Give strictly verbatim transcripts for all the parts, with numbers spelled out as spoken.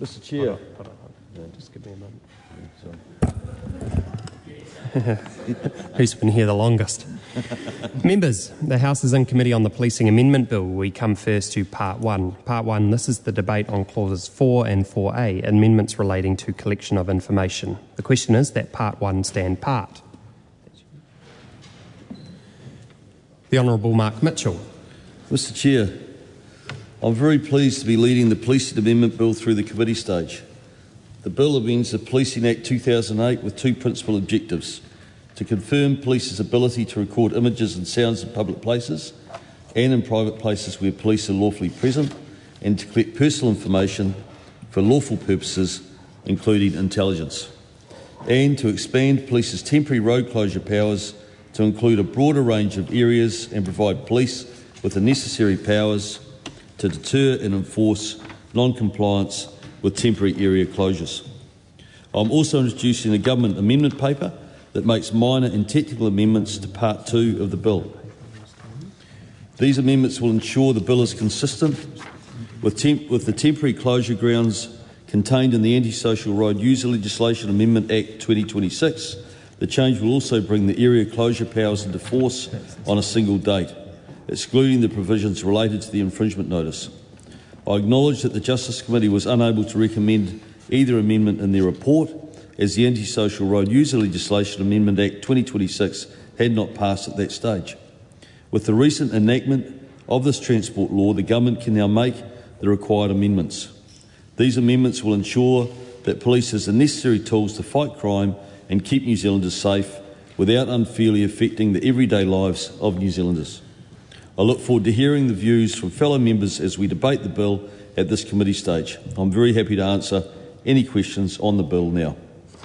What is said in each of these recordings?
Mister Chair. Hold on, hold on, hold on. Just give me a moment. Who's been here the longest? Members, the House is in committee on the Policing Amendment Bill. We come first to Part one. Part one, this is the debate on Clauses four and four A, amendments relating to collection of information. The question is that Part one stand part. The Honourable Mark Mitchell. Mister Chair, I'm very pleased to be leading the Policing Amendment Bill through the committee stage. The bill amends the Policing Act two thousand eight with two principal objectives: to confirm police's ability to record images and sounds in public places and in private places where police are lawfully present, and to collect personal information for lawful purposes, including intelligence, and to expand police's temporary road closure powers to include a broader range of areas and provide police with the necessary powers to deter and enforce non-compliance with temporary area closures. I'm also introducing a government amendment paper that makes minor and technical amendments to Part two of the bill. These amendments will ensure the bill is consistent with, temp with the temporary closure grounds contained in the Antisocial Road User Legislation Amendment Act twenty twenty-six. The change will also bring the area closure powers into force on a single date, excluding the provisions related to the infringement notice. I acknowledge that the Justice Committee was unable to recommend either amendment in their report, as the Antisocial Road User Legislation Amendment Act twenty twenty-six had not passed at that stage. With the recent enactment of this transport law, the government can now make the required amendments. These amendments will ensure that police has the necessary tools to fight crime and keep New Zealanders safe without unfairly affecting the everyday lives of New Zealanders. I look forward to hearing the views from fellow members as we debate the bill at this committee stage. I'm very happy to answer any questions on the bill now.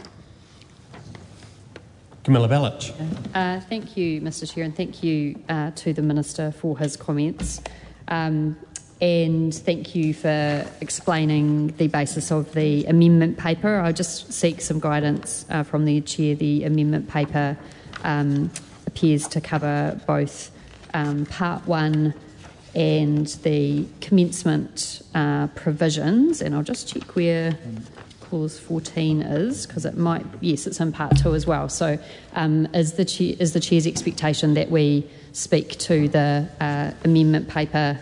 Camilla Bellich. Uh, thank you, Mister Chair, and thank you uh, to the Minister for his comments. Um, and thank you for explaining the basis of the amendment paper. I'll just seek some guidance uh, from the Chair. The amendment paper um, appears to cover both Um, part one and the commencement uh, provisions, and I'll just check where clause fourteen is, because it might, yes, it's in part two as well. So um, is, the chair, is the Chair's expectation that we speak to the uh, amendment paper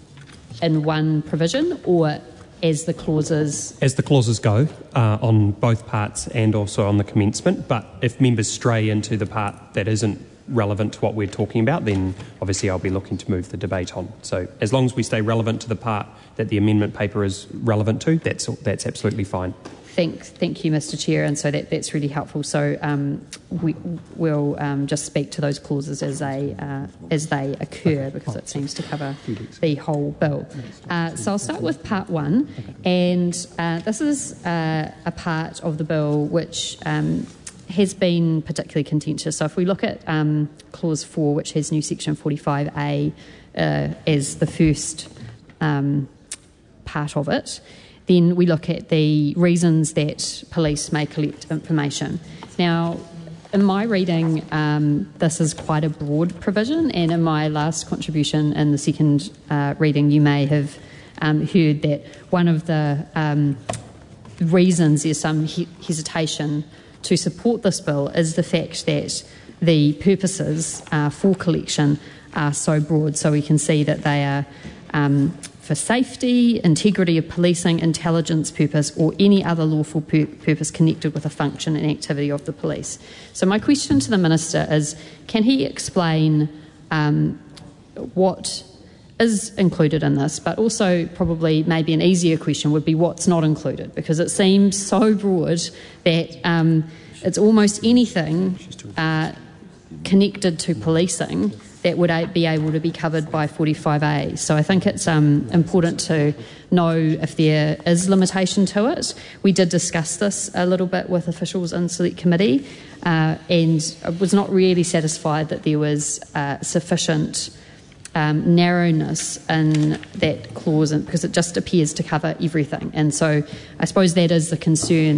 in one provision, or as the clauses? As the clauses go, uh, on both parts and also on the commencement, but if members stray into the part that isn't relevant to what we're talking about, then obviously I'll be looking to move the debate on. So as long as we stay relevant to the part that the amendment paper is relevant to, that's that's absolutely fine. Thank, thank you, Mister Chair, and so that, that's really helpful. So um, we will um, just speak to those clauses as they uh, as they occur, because it seems to cover the whole bill. Uh, so I'll start with part one, and uh, this is uh, a part of the bill which um, has been particularly contentious. So if we look at um, clause four, which has new section forty-five A uh, as the first um, part of it, then we look at the reasons that police may collect information. Now, in my reading, um, this is quite a broad provision, and in my last contribution in the second uh, reading, you may have um, heard that one of the um, reasons there's some he hesitation to support this bill is the fact that the purposes uh, for collection are so broad. So we can see that they are um, for safety, integrity of policing, intelligence purpose, or any other lawful pur purpose connected with a function and activity of the police. So my question to the Minister is, can he explain um, what is included in this, but also probably maybe an easier question would be what's not included, because it seems so broad that um, it's almost anything uh, connected to policing that would be able to be covered by forty-five A. So I think it's um, important to know if there is limitation to it. We did discuss this a little bit with officials in Select Committee, uh, and I was not really satisfied that there was uh, sufficient Um, narrowness in that clause, because it just appears to cover everything. And so I suppose that is the concern